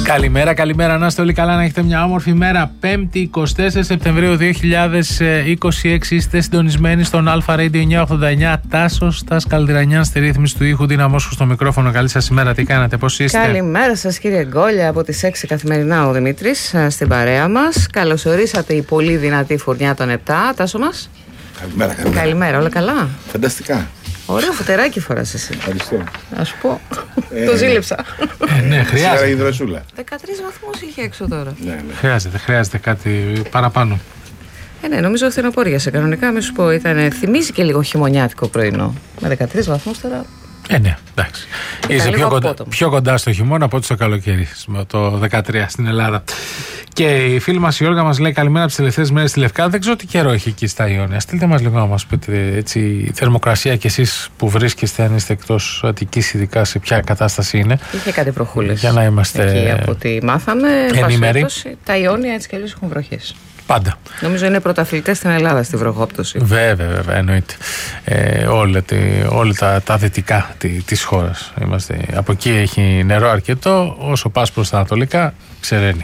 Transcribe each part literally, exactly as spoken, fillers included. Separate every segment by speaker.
Speaker 1: Καλημέρα, καλημέρα. Να είστε όλοι καλά, να έχετε μια όμορφη μέρα. Πέμπτη, εικοστή τέταρτη Σεπτεμβρίου δύο χιλιάδες είκοσι έξι. Είστε συντονισμένοι στον Αλφα Radio εννιακόσια ογδόντα εννιά. Τάσος Τας Καλδρανιάν στη ρύθμιση του ήχου. Δίνα Μόσχου στο μικρόφωνο. Καλή σας ημέρα, τι κάνατε, πώς είστε?
Speaker 2: Καλημέρα σας, κύριε Γκόλια. Από τις έξι καθημερινά ο Δημήτρης στην παρέα μας. Καλωσορίσατε η πολύ δυνατή φουρνιά των επτά. Τάσο μας.
Speaker 3: Καλημέρα, καλημέρα.
Speaker 2: Καλημέρα, όλα καλά?
Speaker 3: Φανταστικά.
Speaker 2: Ωραίο φωτεράκι φοράς εσύ.
Speaker 3: Ευχαριστώ.
Speaker 2: Να σου πω. Ε, το ζήλεψα.
Speaker 1: Ε, ναι, χρειάζεται.
Speaker 3: Υδροσούλα.
Speaker 2: δεκατρείς βαθμούς είχε έξω τώρα.
Speaker 3: Ναι, ναι.
Speaker 1: Χρειάζεται, χρειάζεται κάτι παραπάνω.
Speaker 2: Ε, ναι, νομίζω φθινοπόριασε κανονικά. Μην σου πω, ήταν, θυμίζει και λίγο χειμωνιάτικο πρωινό. Με δεκατρείς βαθμούς τώρα.
Speaker 1: Ε, ναι, εντάξει. Είσαι πιο κοντά, πιο κοντά στο χειμώνα από ό,τι στο καλοκαίρι, με το δεκατρία στην Ελλάδα. Και η φίλη μας η Όλγα μας λέει καλημέρα από τις τελευταίες μέρες στη Λευκάδα. Δεν ξέρω τι καιρό έχει εκεί στα Ιόνια. Στείλτε μας λίγο να μας πείτε έτσι, η θερμοκρασία και εσείς που βρίσκεστε, αν είστε εκτός Αττικής, ειδικά σε ποια κατάσταση είναι.
Speaker 2: Είχε κάτι προχούλες.
Speaker 1: Για να είμαστε
Speaker 2: εκεί, από ό,τι μάθαμε.
Speaker 1: ενήμεροι.
Speaker 2: Τα Ιόνια έτσι κι αλλιώς έχουν βροχές.
Speaker 1: Πάντα.
Speaker 2: Νομίζω είναι πρωταθλητές στην Ελλάδα στη βροχόπτωση.
Speaker 1: Βέβαια, βέβαια, εννοείται. Ε, όλα τη, όλα τα, τα δυτικά τη, της χώρας. Είμαστε, από εκεί έχει νερό αρκετό. Όσο πας προς τα ανατολικά, ξεραίνει.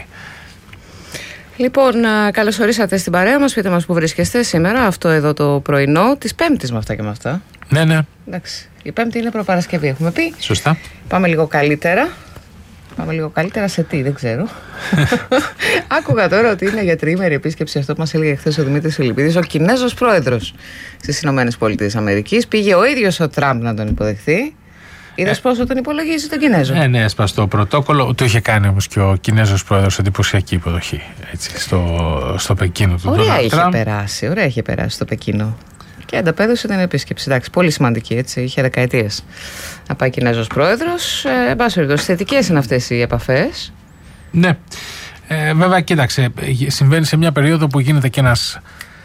Speaker 2: Λοιπόν, καλώς ορίσατε στην παρέα μας. Πείτε μας που βρίσκεστε σήμερα, αυτό εδώ το πρωινό της Πέμπτης με αυτά και με αυτά.
Speaker 1: Ναι, ναι.
Speaker 2: Εντάξει. Η Πέμπτη είναι προπαρασκευή, έχουμε πει.
Speaker 1: Σωστά.
Speaker 2: Πάμε λίγο καλύτερα. Πάμε λίγο καλύτερα σε τι, δεν ξέρω. Άκουγα τώρα ότι είναι για τριήμερη επίσκεψη, αυτό που μας έλεγε χθες ο Δημήτρης Φιλιππίδης, ο Κινέζος πρόεδρος στις Ηνωμένες Πολιτείες Αμερικής. Πήγε ο ίδιος ο Τραμπ να τον υποδεχθεί. Είδες ε, πόσο τον υπολογίζει τον Κινέζο?
Speaker 1: Ναι, ναι, σπαστό πρωτόκολλο. Το είχε κάνει όμως και ο Κινέζος πρόεδρος εντυπωσιακή υποδοχή έτσι, στο, στο Πεκίνο του.
Speaker 2: Ωραία είχε Τραμπ. περάσει, ωραία είχε περάσει στο Πεκίνο. Και ανταπέδωσε την επίσκεψη. Εντάξει, πολύ σημαντική έτσι. Είχε δεκαετίες να πάει Κινέζος πρόεδρος. Ε, εν πάση περιπτώσει, θετικές είναι αυτές οι επαφές.
Speaker 1: Ναι. Ε, βέβαια, κοίταξε, συμβαίνει σε μια περίοδο που γίνεται και ένας.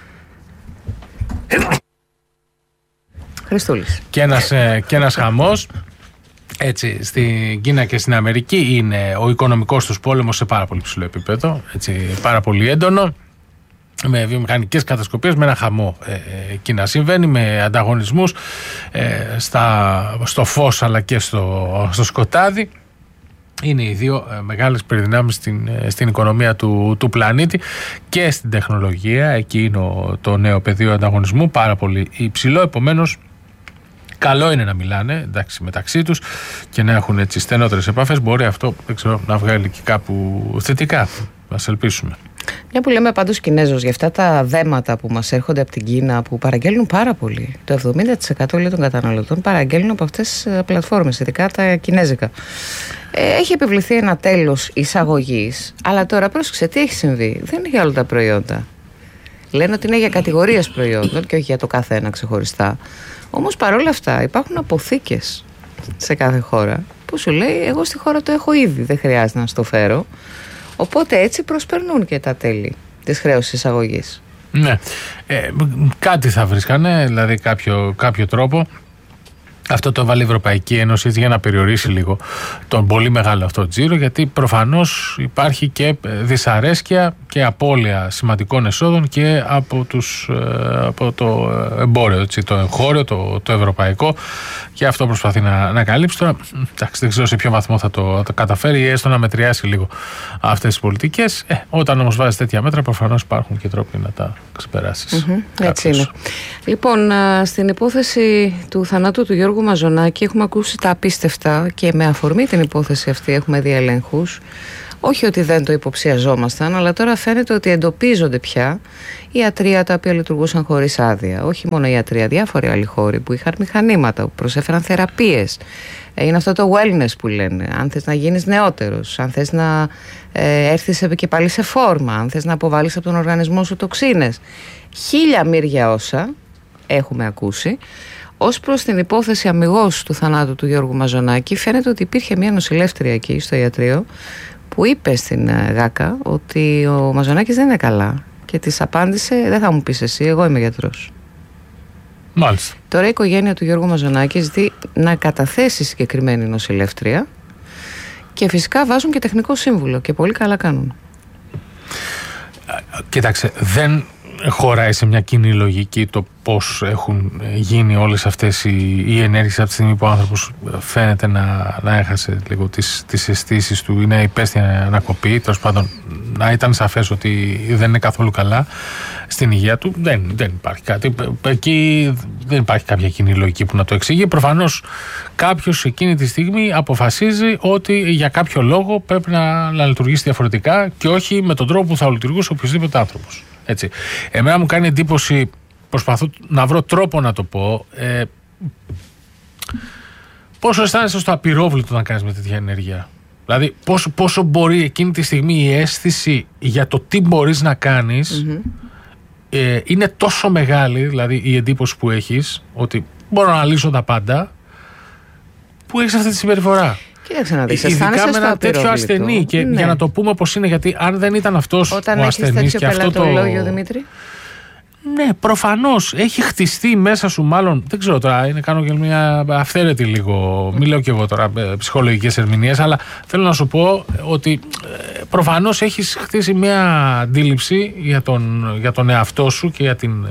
Speaker 2: Χριστούλης.
Speaker 1: Και ένας, και ένας χαμός. Έτσι, στην Κίνα και στην Αμερική είναι ο οικονομικός τους πόλεμος σε πάρα πολύ ψηλό επίπεδο. Έτσι, πάρα πολύ έντονο. Με βιομηχανικές κατασκοπίες, με ένα χαμό ε, εκεί να συμβαίνει, με ανταγωνισμούς ε, στα, στο φως αλλά και στο, στο σκοτάδι. Είναι οι δύο ε, μεγάλες περιδυνάμεις στην, ε, στην οικονομία του, του πλανήτη και στην τεχνολογία. Εκεί είναι ο, το νέο πεδίο ανταγωνισμού, πάρα πολύ υψηλό. Επομένως, καλό είναι να μιλάνε εντάξει, μεταξύ τους και να έχουν έτσι στενότερες επαφές. Μπορεί αυτό δεν ξέρω, να βγάλει και κάπου θετικά. Ας ελπίσουμε.
Speaker 2: Μια που λέμε πάντως Κινέζος, για αυτά τα δέματα που μας έρχονται από την Κίνα που παραγγέλνουν πάρα πολύ. Το εβδομήντα τοις εκατό των καταναλωτών παραγγέλνουν από αυτές τις πλατφόρμες, ειδικά τα κινέζικα. Ε, έχει επιβληθεί ένα τέλος εισαγωγής, αλλά τώρα πρόσεξε τι έχει συμβεί. Δεν είναι για όλα τα προϊόντα. Λένε ότι είναι για κατηγορίες προϊόντων και όχι για το κάθε ένα ξεχωριστά. Όμως παρόλα αυτά υπάρχουν αποθήκες σε κάθε χώρα που σου λέει εγώ στη χώρα το έχω ήδη, δεν χρειάζεται να στο φέρω. Οπότε έτσι προσπερνούν και τα τέλη της χρέωσης εισαγωγής.
Speaker 1: Ναι, ε, κάτι θα βρίσκανε, δηλαδή κάποιο, κάποιο τρόπο. Αυτό το βάλει η Ευρωπαϊκή Ένωση για να περιορίσει λίγο τον πολύ μεγάλο αυτό τζίρο, γιατί προφανώς υπάρχει και δυσαρέσκεια και απώλεια σημαντικών εσόδων και από, τους, από το εμπόριο, έτσι, το εγχώριο, το, το ευρωπαϊκό, και αυτό προσπαθεί να, να καλύψει. Τώρα, εντάξει, δεν ξέρω σε ποιο βαθμό θα το, θα το καταφέρει ή έστω να μετριάσει λίγο αυτές τις πολιτικές. Ε, όταν όμως βάζει τέτοια μέτρα, προφανώς υπάρχουν και τρόποι να τα ξεπεράσεις.
Speaker 2: Mm-hmm, έτσι είναι. Λοιπόν, στην υπόθεση του θανάτου του Γιώργου Μαζονάκη έχουμε ακούσει τα απίστευτα και με αφορμή την υπόθεση αυτή έχουμε δει ελέγχους. Όχι ότι δεν το υποψιαζόμασταν, αλλά τώρα φαίνεται ότι εντοπίζονται πια ιατρεία τα οποία λειτουργούσαν χωρίς άδεια. Όχι μόνο ιατρεία, διάφοροι άλλοι χώροι που είχαν μηχανήματα, που προσέφεραν θεραπείες. Είναι αυτό το wellness που λένε. Αν θες να γίνεις νεότερος, αν θες να ε, έρθεις και πάλι σε φόρμα, αν θες να αποβάλεις από τον οργανισμό σου τοξίνες. Χίλια μύρια όσα έχουμε ακούσει. Ως προς την υπόθεση αμιγώς του θανάτου του Γιώργου Μαζονάκη, φαίνεται ότι υπήρχε μια νοσηλεύτρια εκεί στο ιατρείο που είπε στην ΓΑΚΑ ότι ο Μαζονάκης δεν είναι καλά και της απάντησε δεν θα μου πεις εσύ, εγώ είμαι γιατρός.
Speaker 1: Μάλιστα.
Speaker 2: Τώρα η οικογένεια του Γιώργου Μαζονάκη ζητεί να καταθέσει συγκεκριμένη νοσηλεύτρια και φυσικά βάζουν και τεχνικό σύμβουλο και πολύ καλά κάνουν.
Speaker 1: Κοίταξε, δεν χωράει σε μια κοινή λογική το πώς έχουν γίνει όλες αυτές οι, οι ενέργειες από τη στιγμή που ο άνθρωπος φαίνεται να, να έχασε λίγο τις, τις αισθήσεις του ή να υπέστη ανακοπή, τέλος πάντων να ήταν σαφές ότι δεν είναι καθόλου καλά στην υγεία του. Δεν, δεν υπάρχει κάτι. Εκεί δεν υπάρχει κάποια κοινή λογική που να το εξηγεί. Προφανώς κάποιος εκείνη τη στιγμή αποφασίζει ότι για κάποιο λόγο πρέπει να, να λειτουργήσει διαφορετικά και όχι με τον τρόπο που θα λειτουργούσε οποιοδήποτε άνθρωπος. Έτσι. Εμένα μου κάνει εντύπωση, προσπαθώ να βρω τρόπο να το πω, ε, πόσο αισθάνεσαι στο απειρόβλητο να κάνεις με τέτοια ενέργεια. Δηλαδή πόσο, πόσο μπορεί εκείνη τη στιγμή η αίσθηση για το τι μπορείς να κάνεις mm-hmm. ε, είναι τόσο μεγάλη, δηλαδή η εντύπωση που έχεις ότι μπορώ να λύσω τα πάντα, που έχεις αυτή τη συμπεριφορά.
Speaker 2: Κοίταξε να δεις,
Speaker 1: ειδικά με ένα τέτοιο ασθενή και ναι. για να το πούμε όπως είναι, γιατί αν δεν ήταν αυτός
Speaker 2: όταν
Speaker 1: ο ασθενής και αυτό το...
Speaker 2: λόγιο, Δημήτρη.
Speaker 1: Ναι, προφανώς έχει χτιστεί μέσα σου, μάλλον δεν ξέρω τώρα, είναι, κάνω και μια αυθαίρετη λίγο, mm. μην λέω και εγώ τώρα ψυχολογικές ερμηνείες, αλλά θέλω να σου πω ότι προφανώς έχεις χτίσει μια αντίληψη για τον, για τον εαυτό σου και για, την,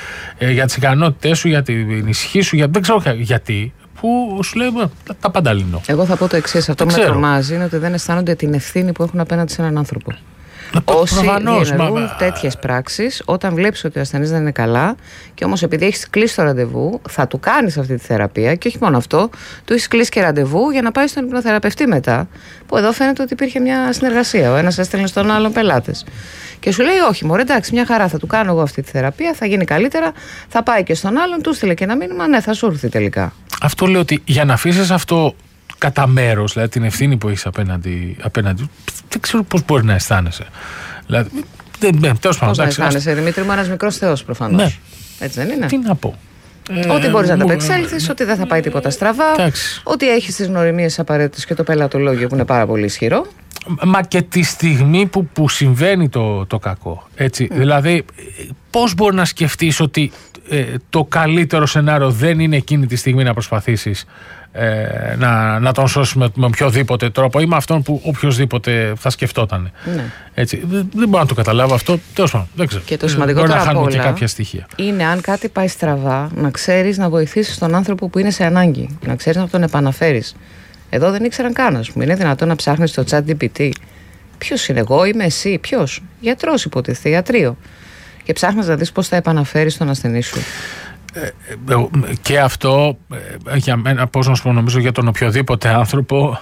Speaker 1: για τις ικανότητές σου, για την ισχύ σου, για, δεν ξέρω γιατί, που σου λέει τα, τα πάντα λύνω.
Speaker 2: Εγώ θα πω το εξής, αυτό που με τρομάζει είναι ότι δεν αισθάνονται την ευθύνη που έχουν απέναντι σε έναν άνθρωπο. Όσοι διενεργούν μα... τέτοιες πράξεις, όταν βλέπεις ότι ο ασθενής δεν είναι καλά και όμως επειδή έχεις κλείσει το ραντεβού, θα του κάνεις αυτή τη θεραπεία και όχι μόνο αυτό, του έχεις κλείσει και ραντεβού για να πάει στον υπνοθεραπευτή μετά. Που εδώ φαίνεται ότι υπήρχε μια συνεργασία. Ο ένας έστελνε στον άλλον πελάτες. Και σου λέει: όχι, μωρέ, εντάξει, μια χαρά, θα του κάνω εγώ αυτή τη θεραπεία, θα γίνει καλύτερα, θα πάει και στον άλλον, του στείλε και ένα μήνυμα, ναι, θα σου έρθει τελικά. Αυτό λέω ότι για να αφήσεις αυτό κατά μέρος, δηλαδή την ευθύνη που έχεις απέναντι, απέναντι δεν ξέρω πώς μπορεί να αισθάνεσαι. Δηλαδή, δεν, ναι, τέλος πάντων. Πώς να αισθάνεσαι, Δημήτρη μου, ένας μικρός θεός προφανώς. Ναι. Έτσι δεν είναι?
Speaker 1: Τι να πω.
Speaker 2: Ότι μπορείς ε, να τα απεξέλθεις, ε, ότι δεν θα πάει τίποτα στραβά, εντάξει. Ότι έχεις τις γνωριμίες απαραίτητες και το πελατολόγιο που είναι πάρα πολύ ισχυρό.
Speaker 1: Μα και τη στιγμή που, που συμβαίνει το, το κακό. Έτσι. Mm. Δηλαδή, πώς μπορεί να σκεφτείς ότι ε, το καλύτερο σενάριο δεν είναι εκείνη τη στιγμή να προσπαθήσεις ε, να, να τον σώσεις με, με οποιοδήποτε τρόπο ή με αυτόν που οποιοδήποτε θα σκεφτόταν. Mm. Έτσι. Δεν, δεν μπορώ να το καταλάβω αυτό. Τέλος πάντων, δεν ξέρω.
Speaker 2: Και το σημαντικότερο
Speaker 1: μπορεί να χάνουμε
Speaker 2: και
Speaker 1: κάποια στοιχεία.
Speaker 2: Είναι αν κάτι πάει στραβά, να ξέρεις να βοηθήσεις τον άνθρωπο που είναι σε ανάγκη. Να ξέρεις να τον επαναφέρεις. Εδώ δεν ήξεραν καν, ας πούμε. Είναι δυνατόν να ψάχνεις στο chat τζι πι τι. Ποιος είναι, εγώ, είμαι εσύ, ποιος? Γιατρός υποτίθεται, ιατρείο. Και ψάχνεις να δεις πώς θα επαναφέρεις τον ασθενή σου.
Speaker 1: Ε, ε, και αυτό ε, για μένα, πώς να σου πω, νομίζω για τον οποιοδήποτε άνθρωπο,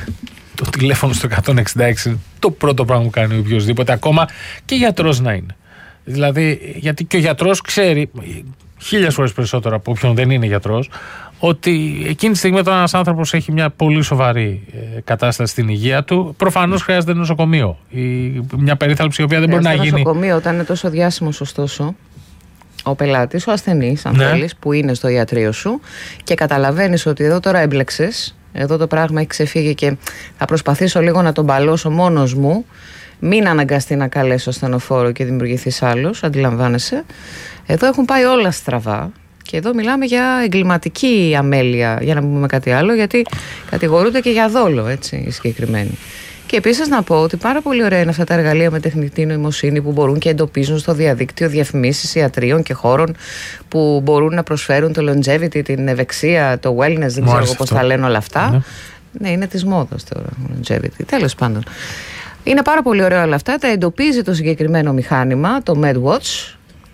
Speaker 1: το τηλέφωνο στο εκατόν εξήντα έξι το πρώτο πράγμα που κάνει οποιοδήποτε, ακόμα και γιατρός να είναι. Δηλαδή, γιατί και ο γιατρός ξέρει χίλιες φορές περισσότερο από όποιον δεν είναι γιατρός, ότι εκείνη τη στιγμή όταν ένας άνθρωπος έχει μια πολύ σοβαρή ε, κατάσταση στην υγεία του, προφανώς χρειάζεται νοσοκομείο. Η, μια περίθαλψη η οποία δεν
Speaker 2: χρειάζεται
Speaker 1: μπορεί να γίνει.
Speaker 2: Νοσοκομείο, όταν είναι τόσο διάσημος ωστόσο ο πελάτης, ο ασθενής, αν ναι. θέλεις, που είναι στο ιατρείο σου και καταλαβαίνεις ότι εδώ τώρα έμπλεξες, εδώ το πράγμα έχει ξεφύγει και θα προσπαθήσω λίγο να τον μπαλώσω μόνος μου, μην αναγκαστεί να καλέσω ασθενοφόρο και δημιουργηθείς άλλος, αντιλαμβάνεσαι. Εδώ έχουν πάει όλα στραβά. Και εδώ μιλάμε για εγκληματική αμέλεια, για να μην πούμε κάτι άλλο, γιατί κατηγορούνται και για δόλο, έτσι, οι συγκεκριμένοι. Και επίσης να πω ότι πάρα πολύ ωραία είναι αυτά τα εργαλεία με τεχνητή νοημοσύνη που μπορούν και εντοπίζουν στο διαδίκτυο διαφημίσεις ιατρίων και χώρων που μπορούν να προσφέρουν το longevity, την ευεξία, το wellness, δεν ξέρω εγώ πώς θα λένε όλα αυτά. Ναι, ναι, είναι της μόδας τώρα, longevity. Τέλος πάντων. Είναι πάρα πολύ ωραία όλα αυτά. Τα εντοπίζει το συγκεκριμένο μηχάνημα, το MedWatch.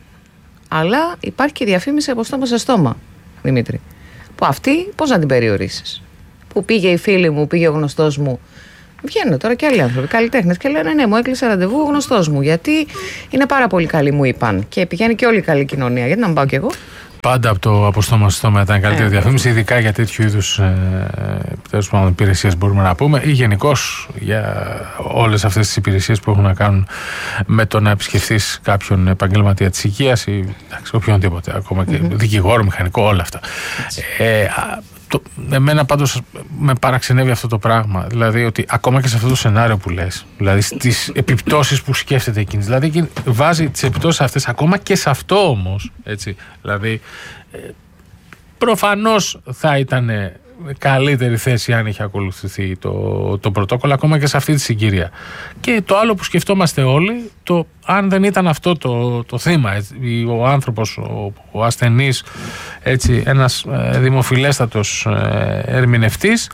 Speaker 2: Αλλά υπάρχει και διαφήμιση από στόμα σε στόμα, Δημήτρη. Που αυτή πώς να την περιορίσεις? Που πήγε η φίλη μου, πήγε ο γνωστός μου. Βγαίνουν τώρα και άλλοι άνθρωποι, καλλιτέχνες, και λένε ναι, μου έκλεισε ραντεβού ο γνωστός μου. Γιατί είναι πάρα πολύ καλή, μου είπαν. Και πηγαίνει και όλη η καλή κοινωνία. Γιατί να μην πάω κι εγώ?
Speaker 1: Πάντα από το από στόμα σε στόμα ήταν καλύτερη ε, διαφήμιση, ειδικά για τέτοιου είδους ε, υπηρεσίες μπορούμε να πούμε, ή γενικώς για όλες αυτές τις υπηρεσίες που έχουν να κάνουν με το να επισκεφθείς κάποιον επαγγελματία της υγείας ή οποιονδήποτε, ακόμα και mm-hmm. δικηγόρο, μηχανικό, όλα αυτά. Ε, το, εμένα πάντως με παραξενεύει αυτό το πράγμα, δηλαδή ότι ακόμα και σε αυτό το σενάριο που λες, δηλαδή στις επιπτώσεις που σκέφτεται εκείνης, δηλαδή βάζει τις επιπτώσεις αυτές ακόμα και σε αυτό όμως, έτσι, δηλαδή ε, προφανώς θα ήταν καλύτερη θέση αν είχε ακολουθηθεί το, το πρωτόκολλο, ακόμα και σε αυτή τη συγκυρία. Και το άλλο που σκεφτόμαστε όλοι, το αν δεν ήταν αυτό το, το θύμα, έτσι, ο άνθρωπος, ο, ο ασθενής, έτσι, ένας ε, δημοφιλέστατος ε, ερμηνευτής,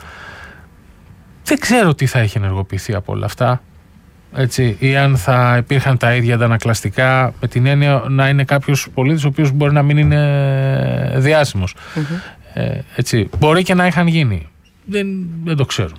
Speaker 1: δεν ξέρω τι θα έχει ενεργοποιηθεί από όλα αυτά. Έτσι, ή αν θα υπήρχαν τα ίδια αντανακλαστικά, με την έννοια να είναι κάποιος πολίτης ο οποίος μπορεί να μην είναι διάσημος. Mm-hmm. Ε, έτσι, μπορεί και να είχαν γίνει. Δεν, δεν το ξέρουμε.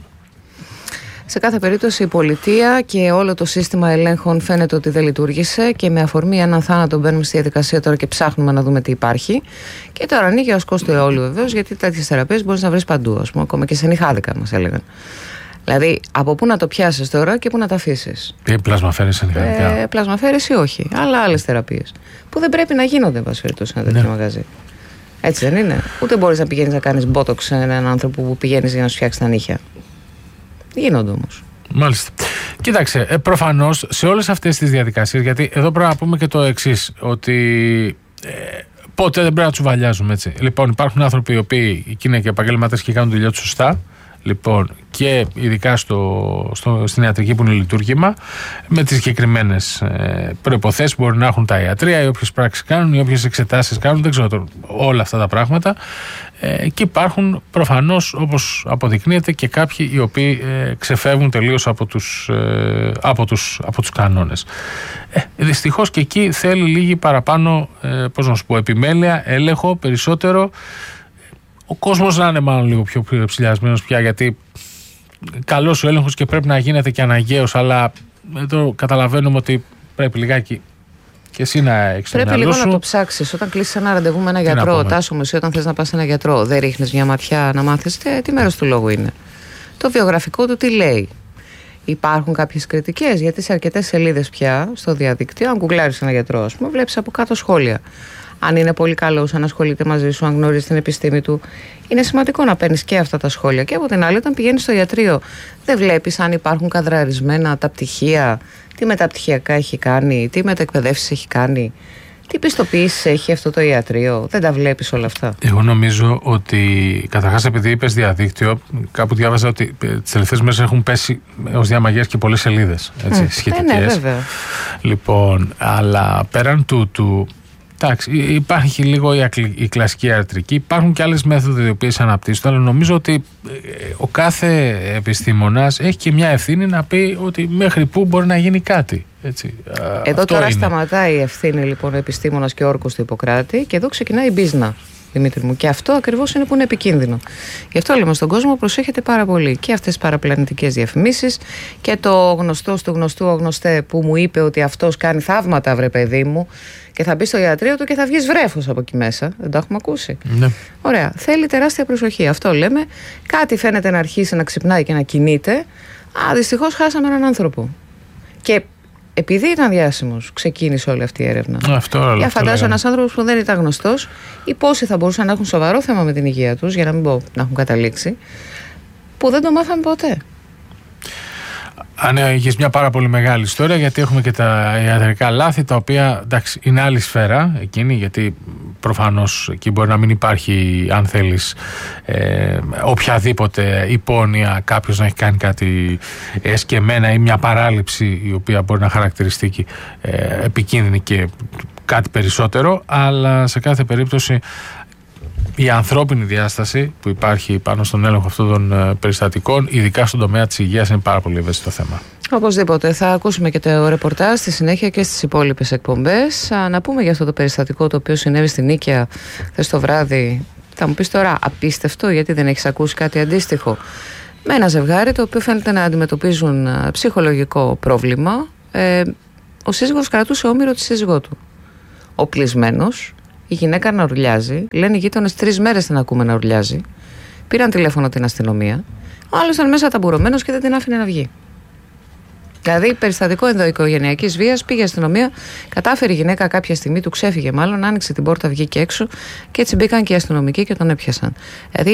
Speaker 2: Σε κάθε περίπτωση η πολιτεία και όλο το σύστημα ελέγχων φαίνεται ότι δεν λειτουργήσε και με αφορμή έναν θάνατο μπαίνουμε στη διαδικασία τώρα και ψάχνουμε να δούμε τι υπάρχει. Και τώρα ανοίγει ως κόστο αιώλου βεβαίως, γιατί τέτοιες θεραπείες μπορείς να βρεις παντού, ας πούμε, ακόμα και σε νυχάδικα μας έλεγαν. Δηλαδή, από πού να το πιάσεις τώρα και πού να τα αφήσεις.
Speaker 1: Τι πλασμαφέρεση είναι
Speaker 2: ε, πλασμαφέρεση όχι, αλλά άλλες θεραπείες. Που δεν πρέπει να γίνονται, εν πάση περιπτώσει, σε ένα τέτοιο ναι. μαγαζί. Έτσι δεν είναι. Ούτε μπορείς να πηγαίνεις να κάνεις μπότοξ σε έναν άνθρωπο που πηγαίνεις για να σου φτιάξει τα νύχια. Γίνονται όμως.
Speaker 1: Μάλιστα. Κοίταξε, ε, προφανώς σε όλες αυτές τις διαδικασίες, γιατί εδώ πρέπει να πούμε και το εξής, ότι ε, ποτέ δεν πρέπει να τσουβαλιάζουμε, έτσι. Λοιπόν, υπάρχουν άνθρωποι οι οποίοι είναι και επαγγελματίες και κάνουν τη δουλειά τους σωστά. Λοιπόν, και ειδικά στο, στο, στην ιατρική που είναι λειτουργήμα, με τις συγκεκριμένες ε, προϋποθέσεις που μπορεί να έχουν τα ιατρεία, οι όποιες πράξεις κάνουν, οι όποιες εξετάσεις κάνουν, δεν ξέρω τώρα, όλα αυτά τα πράγματα. Ε, και υπάρχουν προφανώς, όπως αποδεικνύεται, και κάποιοι οι οποίοι ε, ξεφεύγουν τελείως από τους, ε, από τους, από τους κανόνες. Ε, δυστυχώς και εκεί θέλει λίγη παραπάνω, ε, πώς να σου πω, επιμέλεια, έλεγχο, περισσότερο. Ο κόσμος να είναι μάλλον λίγο πιο ψηλιασμένος πια, γιατί καλός ο έλεγχος και πρέπει να γίνεται και αναγκαίος, αλλά εδώ καταλαβαίνουμε ότι πρέπει λιγάκι και εσύ να έχεις το μυαλό σου.
Speaker 2: Πρέπει λίγο να το ψάξεις. Όταν κλείσεις ένα ραντεβού με ένα γιατρό, Τάσο μου, εσύ όταν θες να πας σε ένα γιατρό, δεν ρίχνεις μια ματιά να μάθεις τι, τι μέρος του λόγου είναι. Το βιογραφικό του τι λέει. Υπάρχουν κάποιες κριτικές, γιατί σε αρκετές σελίδες πια στο διαδίκτυο, αν γκουγκλάρεις ένα γιατρό, ας πούμε, βλέπεις από κάτω σχόλια. Αν είναι πολύ καλός, αν ασχολείται μαζί σου, αν γνωρίζει την επιστήμη του. Είναι σημαντικό να παίρνεις και αυτά τα σχόλια. Και από την άλλη, όταν πηγαίνεις στο ιατρείο, δεν βλέπεις αν υπάρχουν καδραρισμένα τα πτυχία, τι μεταπτυχιακά έχει κάνει, τι μεταεκπαιδεύσεις έχει κάνει, τι πιστοποιήσεις έχει αυτό το ιατρείο. Δεν τα βλέπεις όλα αυτά.
Speaker 1: Εγώ νομίζω ότι, καταρχάς, επειδή είπες διαδίκτυο, κάπου διάβαζα ότι τις τελευταίες μέρες έχουν πέσει ως διαμαγείας και πολλές σελίδες mm. σχετικές.
Speaker 2: Ε, ναι, βέβαια.
Speaker 1: Λοιπόν, αλλά πέραν τούτου. Εντάξει, υπάρχει λίγο η, ακλη, η κλασική ιατρική, υπάρχουν και άλλες μέθοδοι οι οποίες αναπτύσσονται, αλλά νομίζω ότι ο κάθε επιστήμονας έχει και μια ευθύνη να πει ότι μέχρι πού μπορεί να γίνει κάτι. Έτσι.
Speaker 2: Εδώ τώρα είναι. Σταματάει η ευθύνη λοιπόν ο επιστήμονας και ο όρκος του Ιπποκράτη και εδώ ξεκινάει η μπίζνα. Δημήτρη μου. Και αυτό ακριβώς είναι που είναι επικίνδυνο. Γι' αυτό λέμε στον κόσμο προσέχετε πάρα πολύ. Και αυτές τις παραπλανητικές διαφημίσεις και το γνωστό του γνωστού ο γνωστέ που μου είπε ότι αυτός κάνει θαύματα, βρε παιδί μου, και θα μπει στο ιατρείο του και θα βγεις βρέφος από εκεί μέσα. Δεν το έχουμε ακούσει.
Speaker 1: Ναι.
Speaker 2: Ωραία. Θέλει τεράστια προσοχή. Αυτό λέμε. Κάτι φαίνεται να αρχίσει να ξυπνάει και να κινείται. Α, δυστυχώς χάσαμε έναν άνθρωπο. Και επειδή ήταν διάσημος, ξεκίνησε όλη αυτή η έρευνα.
Speaker 1: Αυτό,
Speaker 2: για φαντάζομαι ένας άνθρωπος που δεν ήταν γνωστός, ή πόσοι θα μπορούσαν να έχουν σοβαρό θέμα με την υγεία τους, για να μην πω να έχουν καταλήξει, που δεν το μάθαμε ποτέ.
Speaker 1: Αν έχεις μια πάρα πολύ μεγάλη ιστορία, γιατί έχουμε και τα ιατρικά λάθη, τα οποία εντάξει, είναι άλλη σφαίρα εκείνη, γιατί προφανώς εκεί μπορεί να μην υπάρχει, αν θέλεις, ε, οποιαδήποτε υπόνοια, κάποιος να έχει κάνει κάτι εσκεμμένα ή μια παράληψη η οποία μπορεί να χαρακτηριστεί ε, επικίνδυνη και κάτι περισσότερο, αλλά σε κάθε περίπτωση η ανθρώπινη διάσταση που υπάρχει πάνω στον έλεγχο αυτών των περιστατικών, ειδικά στον τομέα της υγείας, είναι πάρα πολύ ευαίσθητο θέμα.
Speaker 2: Οπωσδήποτε. Θα ακούσουμε και το ρεπορτάζ στη συνέχεια και στις υπόλοιπες εκπομπές. Να πούμε για αυτό το περιστατικό το οποίο συνέβη στην Νίκαια χθες το βράδυ. Θα μου πεις τώρα, απίστευτο, γιατί δεν έχεις ακούσει κάτι αντίστοιχο. Με ένα ζευγάρι το οποίο φαίνεται να αντιμετωπίζουν ψυχολογικό πρόβλημα. Ε, ο σύζυγος κρατούσε όμηρο τη σύζυγό του. Ο κλεισμένος. Η γυναίκα να ουρλιάζει. Λένε οι γείτονες τρεις μέρες την ακούμε να ουρλιάζει. Πήραν τηλέφωνο την αστυνομία. Ο άλλος ήταν μέσα ταμπουρωμένος και δεν την άφηνε να βγει. Δηλαδή, περιστατικό ενδοοικογενειακής βίας, πήγε η αστυνομία, κατάφερε η γυναίκα κάποια στιγμή, του ξέφυγε μάλλον, άνοιξε την πόρτα, βγήκε έξω και έτσι μπήκαν και οι αστυνομικοί και τον έπιασαν. Δηλαδή,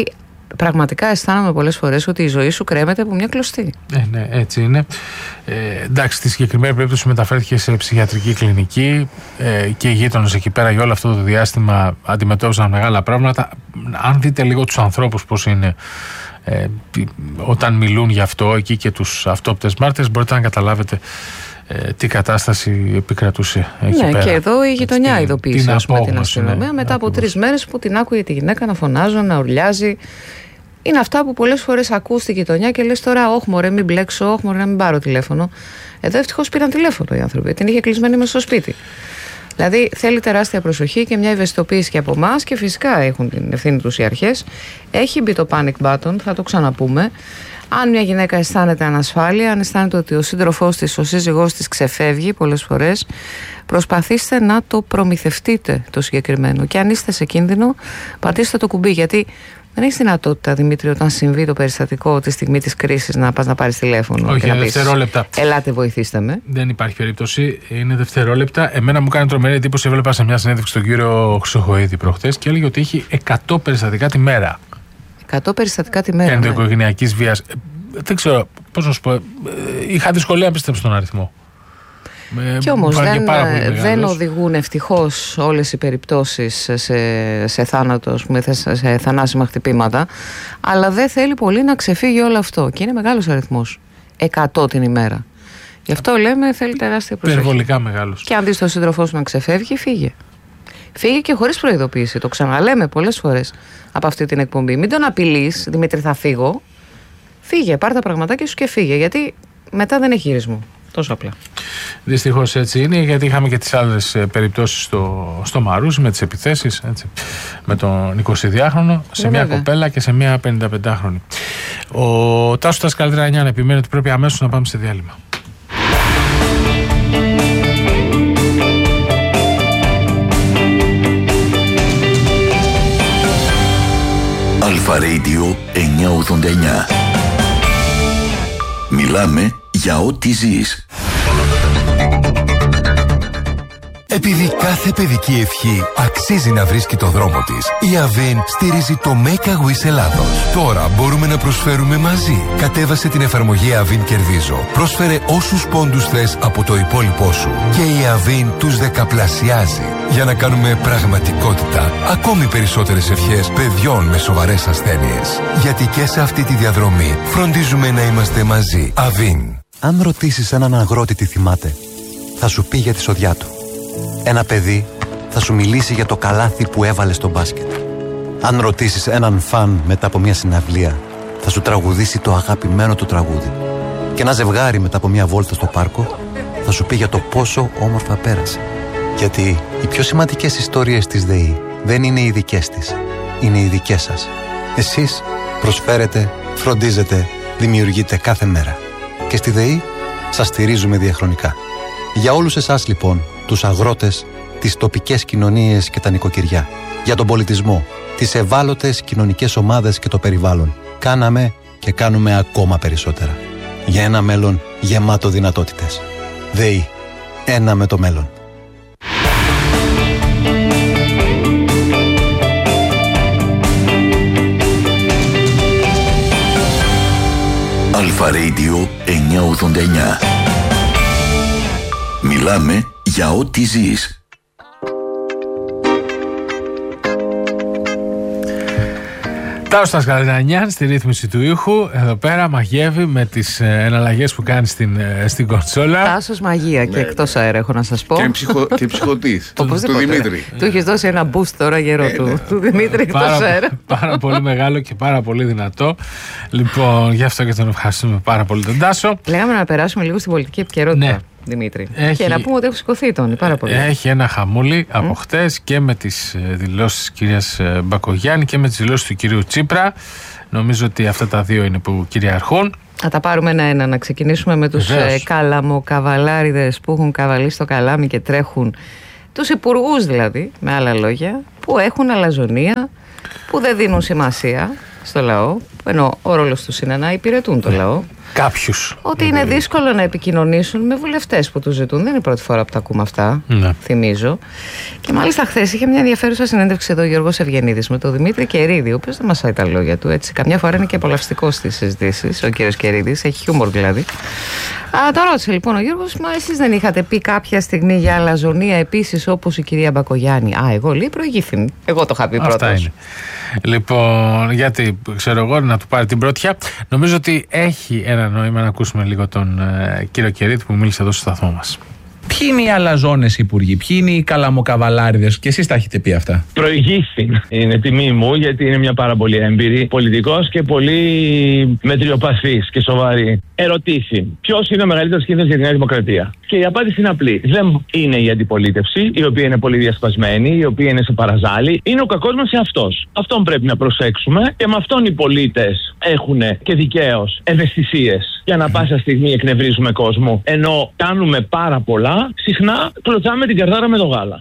Speaker 2: πραγματικά αισθάνομαι πολλές φορές ότι η ζωή σου κρέμεται από μια κλωστή.
Speaker 1: Ε, ναι, έτσι είναι. Ε, εντάξει, στη συγκεκριμένη περίπτωση μεταφέρθηκε σε ψυχιατρική κλινική ε, και οι γείτονες εκεί πέρα για όλο αυτό το διάστημα αντιμετώπισαν μεγάλα πράγματα. Αν δείτε λίγο τους ανθρώπους πώς είναι ε, όταν μιλούν γι' αυτό εκεί και τους αυτόπτες μάρτυρες, μπορείτε να καταλάβετε ε, τι κατάσταση επικρατούσε εκεί
Speaker 2: ναι,
Speaker 1: πέρα.
Speaker 2: Και εδώ η γειτονιά ειδοποίησε
Speaker 1: την,
Speaker 2: την, την αστυνομία, ναι, μετά από τρεις μέρες που την άκουγε τη γυναίκα να φωνάζω, να ουρλιάζει. Είναι αυτά που πολλές φορές ακούς στη γειτονιά και λες τώρα, όχι μωρέ, μην μπλέξω, όχι μωρέ, να μην πάρω τηλέφωνο. Εδώ ευτυχώς πήραν τηλέφωνο οι άνθρωποι, την είχε κλεισμένη μέσα στο σπίτι. Δηλαδή θέλει τεράστια προσοχή και μια ευαισθητοποίηση και από εμάς και φυσικά έχουν την ευθύνη τους οι αρχές. Έχει μπει το panic button, θα το ξαναπούμε. Αν μια γυναίκα αισθάνεται ανασφάλεια, αν αισθάνεται ότι ο σύντροφός της, ο σύζυγός της ξεφεύγει πολλές φορές, προσπαθήστε να το προμηθευτείτε το συγκεκριμένο. Και αν είστε σε κίνδυνο, πατήστε το κουμπί. Γιατί δεν έχει δυνατότητα, Δημήτρη, όταν συμβεί το περιστατικό τη στιγμή της κρίσης να πας να πάρεις τηλέφωνο.
Speaker 1: Όχι,
Speaker 2: και να πεις,
Speaker 1: δευτερόλεπτα.
Speaker 2: Ελάτε, βοηθήστε με.
Speaker 1: Δεν υπάρχει περίπτωση. Είναι δευτερόλεπτα. Εμένα μου κάνει τρομερή εντύπωση. Έβλεπα σε μια συνέντευξη τον κύριο Χρυσοχοίδη προχθές και έλεγε ότι έχει εκατό περιστατικά τη μέρα.
Speaker 2: εκατό περιστατικά τη μέρα.
Speaker 1: Ενδοοικογενειακής ναι. βίας. Δεν ξέρω πώς να σου πω. Είχα δυσκολία να πιστέψω τον αριθμό.
Speaker 2: Και όμως δεν, δεν οδηγούν ευτυχώς όλες οι περιπτώσεις σε, σε θάνατο, ας πούμε, σε θανάσιμα χτυπήματα, αλλά δεν θέλει πολύ να ξεφύγει όλο αυτό και είναι μεγάλος αριθμός, εκατό την ημέρα. Γι' αυτό λέμε θέλει τεράστια προσοχή.
Speaker 1: Υπερβολικά μεγάλος.
Speaker 2: Και αν δεις τον σύντροφό σου να ξεφεύγει, φύγε. Φύγε και χωρίς προειδοποίηση. Το ξαναλέμε πολλές φορές από αυτή την εκπομπή. Μην τον απειλείς, Δημήτρη, θα φύγω. Φύγε, πάρ' τα πραγματάκια σου και φύγε, γιατί μετά δεν έχει γυρισμό. Τόσο απλά.
Speaker 1: Δυστυχώς έτσι είναι, γιατί είχαμε και τις άλλες περιπτώσεις στο, στο Μαρούσι με τις επιθέσεις έτσι, με τον εικοσιδυάχρονο σε μια βέβαια. κοπέλα και σε μια πενηνταπεντάχρονη. Ο Τάσος Τασκαλδρανιάν επιμένει ότι πρέπει αμέσως να πάμε σε διάλειμμα.
Speaker 3: Αλφα Radio εννιακόσια ογδόντα εννιά. Μιλάμε για ό,τι ζεις.
Speaker 4: Επειδή κάθε παιδική ευχή αξίζει να βρίσκει το δρόμο της, η Avin στηρίζει το Make a Wish Ελλάδος. Τώρα μπορούμε να προσφέρουμε μαζί. Κατέβασε την εφαρμογή Avin Κερδίζω. Πρόσφερε όσους πόντους θες από το υπόλοιπό σου. Και η Avin τους δεκαπλασιάζει. Για να κάνουμε πραγματικότητα ακόμη περισσότερες ευχές παιδιών με σοβαρές ασθένειες. Γιατί και σε αυτή τη διαδρομή φροντίζουμε να είμαστε μαζί. Avin.
Speaker 5: Αν ρωτήσεις έναν αγρότη τι θυμάται, θα σου πει για τη σοδιά του. Ένα παιδί θα σου μιλήσει για το καλάθι που έβαλε στο μπάσκετ. Αν ρωτήσεις έναν φαν μετά από μια συναυλία, θα σου τραγουδήσει το αγαπημένο του τραγούδι. Και ένα ζευγάρι μετά από μια βόλτα στο πάρκο θα σου πει για το πόσο όμορφα πέρασε. Γιατί οι πιο σημαντικές ιστορίες της ΔΕΗ δεν είναι οι δικές της, είναι οι δικές σας. Εσείς προσφέρετε, φροντίζετε, δημιουργείτε κάθε μέρα. Και στη ΔΕΗ σας στηρίζουμε διαχρονικά. Για όλους εσάς λοιπόν, τους αγρότες, τις τοπικές κοινωνίες και τα νοικοκυριά, για τον πολιτισμό, τις ευάλωτες κοινωνικές ομάδες και το περιβάλλον, κάναμε και κάνουμε ακόμα περισσότερα. Για ένα μέλλον γεμάτο δυνατότητες. ΔΕΗ. Ένα με το μέλλον.
Speaker 3: Αλφα Radio εννιακόσια ογδόντα εννιά. Μιλάμε για ό,τι ζεις.
Speaker 1: Τάσος Τασκαλδρανιάν στη ρύθμιση του ήχου. Εδώ πέρα μαγεύει με τις ε, εναλλαγές που κάνει στην, ε, στην κονσόλα.
Speaker 2: Τάσος μαγεία και ναι, εκτός αέρα έχω να σας πω.
Speaker 6: Και, ψυχο, και ψυχωτής του, του Δημήτρη.
Speaker 2: Του έχεις δώσει ένα boost τώρα γερό ναι, του, ναι. του Δημήτρη εκτός
Speaker 1: πάρα,
Speaker 2: αέρα.
Speaker 1: Πάρα πολύ μεγάλο και πάρα πολύ δυνατό. Λοιπόν, γι' αυτό και τον ευχαριστούμε πάρα πολύ τον Τάσο.
Speaker 2: Λέγαμε να περάσουμε λίγο στην πολιτική επικαιρότητα. Ναι. Δημήτρη. Έχει, και να πούμε ότι έχω σηκωθεί τον πάρα πολύ.
Speaker 1: Έχει ένα χαμούλι από mm. χτες και με τις δηλώσεις της κυρίας Μπακογιάννη και με τις δηλώσεις του κυρίου Τσίπρα. Νομίζω ότι αυτά τα δύο είναι που κυριαρχούν.
Speaker 2: Θα τα πάρουμε ένα-ένα. Να ξεκινήσουμε με τους ε, καλαμοκαβαλάριδες που έχουν καβαλήσει το καλάμι και τρέχουν. Τους υπουργούς δηλαδή, με άλλα λόγια, που έχουν αλαζονία, που δεν δίνουν σημασία στο λαό. Ενώ ο ρόλος τους είναι να υπηρετούν το λαό.
Speaker 1: κάποιους.
Speaker 2: Ότι είναι δύσκολο να επικοινωνήσουν με βουλευτές που τους ζητούν. Δεν είναι η πρώτη φορά που τα ακούμε αυτά, ναι. θυμίζω. Και μάλιστα χθες είχε μια ενδιαφέρουσα συνέντευξη εδώ ο Γιώργος Ευγενίδης με τον Δημήτρη Κερίδη, ο οποίος δεν μασάει τα λόγια του. Έτσι. Καμιά φορά είναι και απολαυστικός στις συζητήσεις ο κύριος Κερίδης, έχει χιούμορ δηλαδή. Α, το ρώτησε λοιπόν ο Γιώργος, μα εσείς δεν είχατε πει κάποια στιγμή για αλαζονία επίσης όπως η κυρία Μπακογιάννη? Α, εγώ λέει προηγήθην. Εγώ το είχα πει πρώτος.
Speaker 1: Λοιπόν, γιατί ξέρω εγώ να του πάρει την πρωτιά. Νομίζω ότι έχει ένα νόημα να ακούσουμε λίγο τον ε, κύριο Κερίδη που μίλησε εδώ στο σταθμό μας.
Speaker 7: Ποιοι είναι οι αλαζόνες υπουργοί, ποιοι είναι οι καλαμοκαβαλάριδες, και εσείς τα έχετε πει αυτά?
Speaker 8: Προηγήθην. Είναι τιμή μου, γιατί είναι μια πάρα πολύ έμπειρη πολιτικός και πολύ μετριοπαθής και σοβαρή. Ερωτήθην. Ποιος είναι ο μεγαλύτερος κίνδυνος για τη Νέα Δημοκρατία? Και η απάντηση είναι απλή. Δεν είναι η αντιπολίτευση, η οποία είναι πολύ διασπασμένη, η οποία είναι σε παραζάλι. Είναι ο κακός μας εαυτός. Αυτόν πρέπει να προσέξουμε και με αυτόν οι πολίτες έχουν και δικαίως ευαισθησίες. Για να πάσα στιγμή εκνευρίζουμε κόσμο, ενώ κάνουμε πάρα πολλά, συχνά κλωτσάμε την καρδάρα με το γάλα.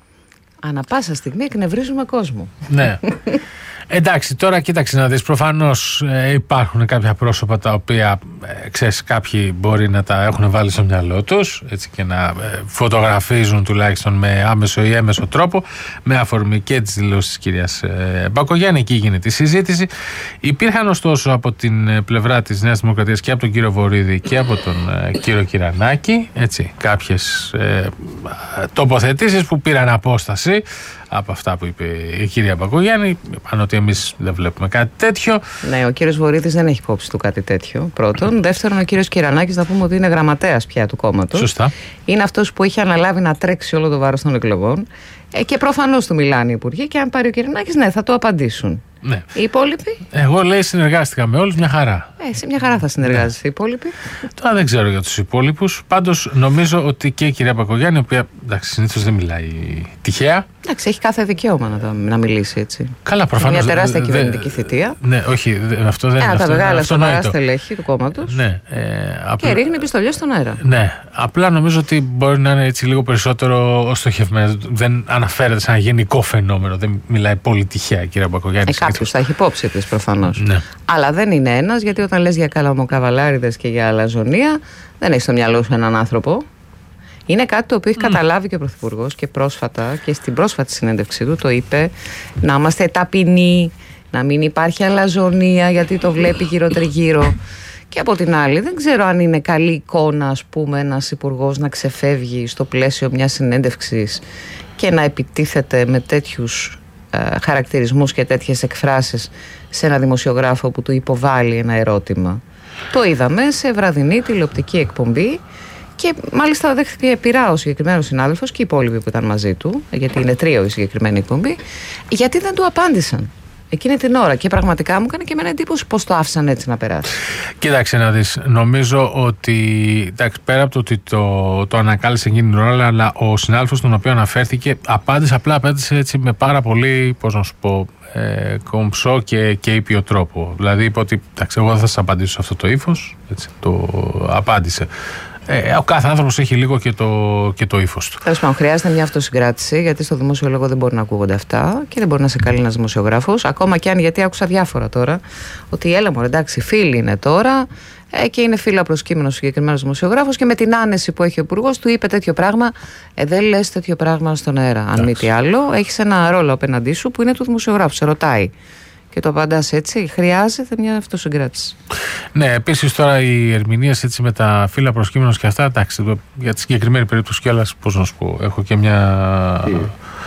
Speaker 2: Ανά πάσα στιγμή εκνευρίζουμε κόσμο.
Speaker 1: Ναι. Εντάξει, τώρα κοίταξε να δεις, προφανώς ε, υπάρχουν κάποια πρόσωπα τα οποία, ε, ξέρεις, κάποιοι μπορεί να τα έχουν βάλει στο μυαλό τους, έτσι, και να ε, φωτογραφίζουν τουλάχιστον με άμεσο ή έμεσο τρόπο, με αφορμή και τις δηλώσεις της κυρίας ε, Μπακογιάννη. Εκεί γίνεται η συζήτηση. Υπήρχαν ωστόσο από την πλευρά της Νέας Δημοκρατίας και από τον κύριο Βορίδη και από τον ε, κύριο Κυρανάκη, έτσι, κάποιες ε, τοποθετήσεις που πήραν απόσταση από αυτά που είπε η κυρία Μπακογιάννη. Πάνω ότι εμείς δεν βλέπουμε κάτι τέτοιο.
Speaker 2: Ναι, ο κύριος Βορίδης δεν έχει υπόψη του κάτι τέτοιο. Πρώτον. Δεύτερον, ο κύριος Κυρανάκης, να πούμε ότι είναι γραμματέας πια του κόμματος.
Speaker 1: Σωστά.
Speaker 2: Είναι αυτός που είχε αναλάβει να τρέξει όλο το βάρος των εκλογών. Ε, και προφανώς του μιλάνε οι υπουργοί. Και αν πάρει ο Κυρανάκης, ναι, θα το απαντήσουν.
Speaker 1: Ναι.
Speaker 2: Οι υπόλοιποι.
Speaker 1: Εγώ λέει συνεργάστηκα με όλους μια χαρά.
Speaker 2: Ε, σε μια χαρά θα συνεργάζεσαι. Ναι. Οι υπόλοιποι.
Speaker 1: Τώρα δεν ξέρω για τους υπόλοιπους. Πάντως νομίζω ότι και η κυρία Μπακογιάννη, η οποία εντάξει, συνήθως δεν μιλάει τυχαία.
Speaker 2: Εντάξει, έχει κάθε δικαίωμα να, να μιλήσει έτσι.
Speaker 1: Καλά, προφανώς.
Speaker 2: Μια τεράστια
Speaker 1: δε,
Speaker 2: κυβερνητική
Speaker 1: δε,
Speaker 2: θητεία.
Speaker 1: Ναι, όχι, δε, αυτό δεν
Speaker 2: Ένα
Speaker 1: είναι.
Speaker 2: Ένα τα μεγάλα σοβαρά
Speaker 1: το.
Speaker 2: στελέχη του κόμματος.
Speaker 1: Ναι, ε,
Speaker 2: απλά, και ρίχνει πιστολιές στον αέρα.
Speaker 1: Ναι, απλά νομίζω ότι μπορεί να είναι έτσι λίγο περισσότερο στοχευμένο. Δεν αναφέρεται σε ένα γενικό φαινόμενο. Δεν μιλάει πολύ τυχαία η κυρία Μπακογιάννη.
Speaker 2: Ε, Κάποιο θα έχει υπόψη της προφανώς.
Speaker 1: Ναι.
Speaker 2: Αλλά δεν είναι ένας, γιατί όταν λες για καλαμοκαβαλάριδες και για αλαζονία, δεν έχει στο μυαλό σου έναν άνθρωπο. Είναι κάτι το οποίο έχει mm. καταλάβει και ο Πρωθυπουργός και πρόσφατα, και στην πρόσφατη συνέντευξή του το είπε, να είμαστε ταπεινοί, να μην υπάρχει αλαζονία, γιατί το βλέπει γύρω-τριγύρω. Και από την άλλη, δεν ξέρω αν είναι καλή εικόνα, ας πούμε, ένας υπουργός να ξεφεύγει στο πλαίσιο μιας συνέντευξης και να επιτίθεται με τέτοιους ε, χαρακτηρισμούς και τέτοιες εκφράσεις σε ένα δημοσιογράφο που του υποβάλλει ένα ερώτημα. Το είδαμε σε βραδινή τηλεοπτική εκπομπή. Και μάλιστα δέχτηκε πειρά ο συγκεκριμένος συνάδελφος και οι υπόλοιποι που ήταν μαζί του, γιατί είναι τρίο η συγκεκριμένη εκπομπή, γιατί δεν του απάντησαν εκείνη την ώρα. Και πραγματικά μου έκανε και εμένα εντύπωση πώς το άφησαν έτσι να περάσει.
Speaker 1: Κοίταξε να δεις. Νομίζω ότι εντάξει, πέρα από το ότι το, το ανακάλυψε εκείνη την ώρα, αλλά ο συνάδελφος τον οποίο αναφέρθηκε απάντησε, απλά απάντησε έτσι με πάρα πολύ, πώς να σου πω, ε, κομψό και, και ήπιο τρόπο. Δηλαδή είπε ότι εντάξει, εγώ δεν θα σας απαντήσω σε αυτό το ύφος. Έτσι, το απάντησε. Ε, ο κάθε άνθρωπος έχει λίγο και το, και το ύφος του.
Speaker 2: Τέλος πάντων, χρειάζεται μια αυτοσυγκράτηση, γιατί στο δημόσιο λόγο δεν μπορεί να ακούγονται αυτά και δεν μπορεί να σε καλεί ένας δημοσιογράφος. Ακόμα και αν, γιατί άκουσα διάφορα τώρα, ότι έλα μου, εντάξει, φίλοι είναι τώρα ε, και είναι φίλο προσκύμενο συγκεκριμένο δημοσιογράφο και με την άνεση που έχει ο υπουργός του είπε τέτοιο πράγμα. Ε, δεν λες τέτοιο πράγμα στον αέρα. Αν μη τι άλλο, έχεις ένα ρόλο απέναντί σου που είναι του δημοσιογράφου. Σε ρωτάει. Και το απαντάς έτσι, χρειάζεται μια αυτοσυγκράτηση.
Speaker 1: Ναι, επίσης τώρα οι ερμηνείες έτσι με τα φύλλα προσκύμενος και αυτά, εντάξει, για τη συγκεκριμένη περίπτωση κιόλας, πώς να σου πω, έχω και μια. Yeah.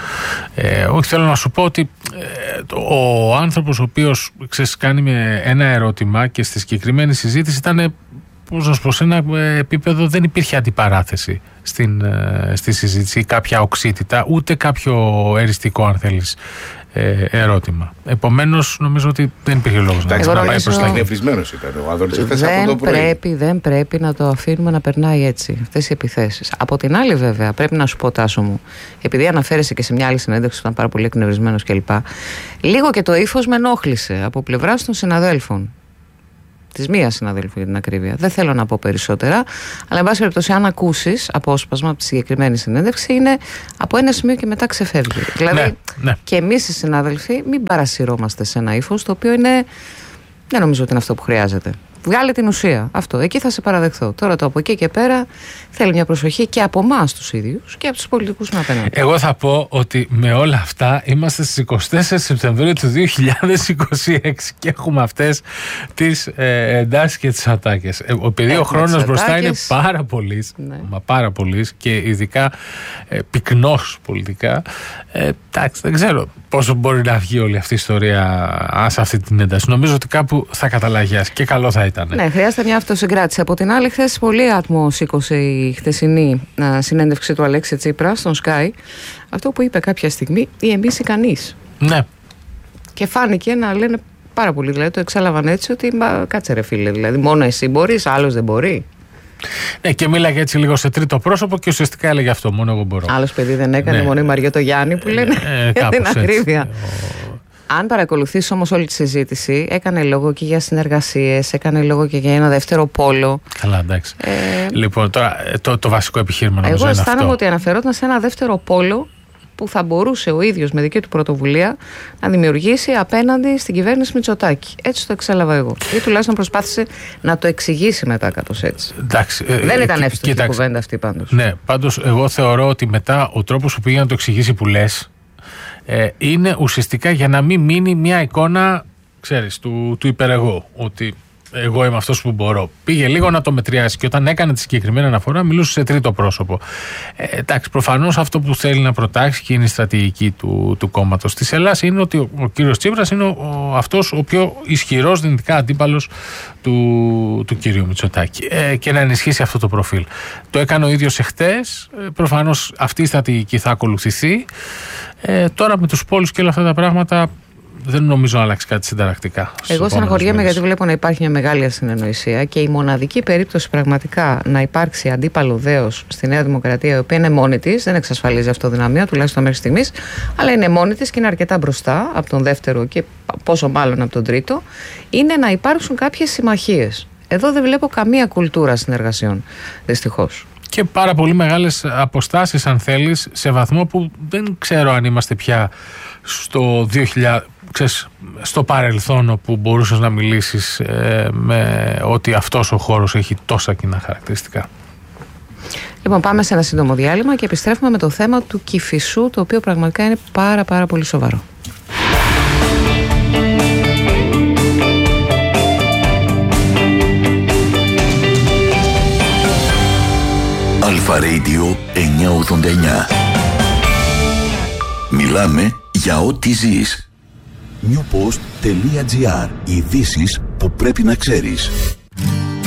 Speaker 1: Ε, όχι, θέλω να σου πω ότι ε, ο άνθρωπος ο οποίος ξέρεις, κάνει με ένα ερώτημα και στη συγκεκριμένη συζήτηση ήταν, πώς να σου πω, σε ένα επίπεδο δεν υπήρχε αντιπαράθεση στην, στη συζήτηση, κάποια οξύτητα, ούτε κάποιο εριστικό, αν θέλεις, ε, ερώτημα. Επομένως, νομίζω ότι δεν υπήρχε λόγος να, να πάει προς τα εκεί.
Speaker 6: Εκνευρισμένος ήταν ο Άδωνης χθες
Speaker 2: δεν
Speaker 6: από το πρωί.
Speaker 2: Πρέπει, δεν πρέπει να το αφήνουμε να περνάει έτσι, αυτές οι επιθέσεις. Από την άλλη, βέβαια, πρέπει να σου πω, Τάσο μου, επειδή αναφέρεσαι και σε μια άλλη συνέντευξη που ήταν πάρα πολύ εκνευρισμένος κλπ. Λίγο και το ύφος με ενόχλησε από πλευράς των συναδέλφων. Τη μία συναδέλφου για την ακρίβεια. Δεν θέλω να πω περισσότερα, αλλά εν πάση περιπτώσει, αν ακούσεις απόσπασμα από τη συγκεκριμένη συνέντευξη, είναι από ένα σημείο και μετά ξεφεύγει. Δηλαδή,
Speaker 1: ναι, ναι.
Speaker 2: Και εμείς οι συνάδελφοι, μην παρασυρώμαστε σε ένα ύφος το οποίο είναι. Δεν νομίζω ότι είναι αυτό που χρειάζεται. Βγάλε την ουσία. Αυτό. Εκεί θα σε παραδεχθώ. Τώρα το από εκεί και πέρα θέλει μια προσοχή και από εμάς τους ίδιους και από τους πολιτικούς να απέναντι.
Speaker 1: Εγώ θα πω ότι με όλα αυτά είμαστε στις εικοστή τέταρτη Σεπτεμβρίου του δύο χιλιάδες είκοσι έξι και έχουμε αυτές τις ε, εντάσεις και τις ατάκες. Ε, επειδή ο χρόνος μπροστά είναι πάρα πολύς, ναι. μα πάρα πολύς και ειδικά ε, πυκνός πολιτικά. Ε, εντάξει, δεν ξέρω πόσο μπορεί να βγει όλη αυτή η ιστορία σε αυτή την ένταση. Νομίζω ότι κάπου θα καταλαγιάσει και καλό θα ήταν.
Speaker 2: Ναι, χρειάζεται μια αυτοσυγκράτηση. Από την άλλη, χθες πολύ άτμο σήκωσε η χθεσινή α, συνέντευξη του Αλέξη Τσίπρα στον Sky. Αυτό που είπε κάποια στιγμή, ή εμείς ή κανείς.
Speaker 1: Ναι.
Speaker 2: Και φάνηκε να λένε πάρα πολύ. Δηλαδή το εξάλαβαν έτσι ότι μα, κάτσε ρε φίλε, δηλαδή μόνο εσύ μπορείς, άλλος δεν μπορεί.
Speaker 1: Ναι, και μίλαγε έτσι λίγο σε τρίτο πρόσωπο και ουσιαστικά έλεγε αυτό. Μόνο εγώ μπορώ.
Speaker 2: Άλλος παιδί δεν έκανε, ναι. μόνο η Μαριώτο Γιάννη που λένε ε, για την ακρίβεια. Αν παρακολουθήσει όμως όλη τη συζήτηση, έκανε λόγο και για συνεργασίες, έκανε λόγο και για ένα δεύτερο πόλο.
Speaker 1: Καλά, εντάξει. Ε, λοιπόν, τώρα το, το βασικό επιχείρημα νομίζω
Speaker 2: εγώ
Speaker 1: είναι αυτό. Εγώ
Speaker 2: αισθάνομαι ότι αναφερόταν σε ένα δεύτερο πόλο που θα μπορούσε ο ίδιος με δική του πρωτοβουλία να δημιουργήσει απέναντι στην κυβέρνηση Μητσοτάκη. Έτσι το εξέλαβα εγώ. Ή τουλάχιστον προσπάθησε να το εξηγήσει μετά κάπως έτσι.
Speaker 1: Εντάξει,
Speaker 2: δεν
Speaker 1: ε,
Speaker 2: ήταν εύστοχη
Speaker 1: η
Speaker 2: κουβέντα αυτή πάντως.
Speaker 1: Ναι, πάντως εγώ θεωρώ ότι μετά ο τρόπος που πήγε να το εξηγήσει που λες ε, είναι ουσιαστικά για να μην μείνει μια εικόνα, ξέρεις, του, του υπερεγώ. Ότι εγώ είμαι αυτός που μπορώ. Πήγε λίγο να το μετριάσει και όταν έκανε τη συγκεκριμένη αναφορά μιλούσε σε τρίτο πρόσωπο. Ε, εντάξει, προφανώς αυτό που θέλει να προτάξει και είναι η στρατηγική του, του κόμματος της Ελλάδας είναι ότι ο, ο κύριος Τσίπρας είναι ο, ο, αυτός ο πιο ισχυρός δυνητικά αντίπαλος του, του κυρίου Μητσοτάκη ε, και να ενισχύσει αυτό το προφίλ. Το έκανε ο ίδιος εχθές. Ε, προφανώς αυτή η στρατηγική θα ακολουθηθεί. Ε, τώρα με τους πόλους και όλα αυτά τα πράγματα δεν νομίζω να αλλάξει κάτι συνταρακτικά.
Speaker 2: Εγώ στεναχωριέμαι γιατί βλέπω να υπάρχει μια μεγάλη ασυνεννοησία και η μοναδική περίπτωση πραγματικά να υπάρξει αντίπαλο δέος στη Νέα Δημοκρατία, η οποία είναι μόνη της, δεν εξασφαλίζει αυτοδυναμία τουλάχιστον μέχρι στιγμής, αλλά είναι μόνη της και είναι αρκετά μπροστά από τον δεύτερο και πόσο μάλλον από τον τρίτο, είναι να υπάρξουν κάποιες συμμαχίες. Εδώ δεν βλέπω καμία κουλτούρα συνεργασιών, δυστυχώς.
Speaker 1: Και πάρα πολύ μεγάλες αποστάσεις, αν θέλεις, σε βαθμό που δεν ξέρω αν είμαστε πια στο δύο χιλιάδες, ξέρεις, στο παρελθόν όπου μπορούσες να μιλήσεις ε, με ότι αυτός ο χώρος έχει τόσα κοινά χαρακτηριστικά.
Speaker 2: Λοιπόν, πάμε σε ένα σύντομο διάλειμμα και επιστρέφουμε με το θέμα του Κηφισού, το οποίο πραγματικά είναι πάρα πάρα πολύ σοβαρό.
Speaker 3: Αλφα Radio εννιακόσια ογδόντα εννιά. Μιλάμε για ό,τι ζεις. newpost.gr. Ειδήσεις που πρέπει να ξέρεις.